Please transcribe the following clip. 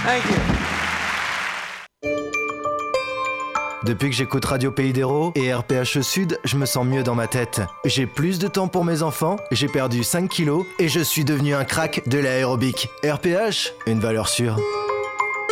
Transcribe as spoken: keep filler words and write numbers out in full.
Thank you. Depuis que j'écoute Radio Pays d'Hérault et R P H Sud, je me sens mieux dans ma tête. J'ai plus de temps pour mes enfants, j'ai perdu cinq kilos et je suis devenu un crack de l'aérobic. R P H, une valeur sûre.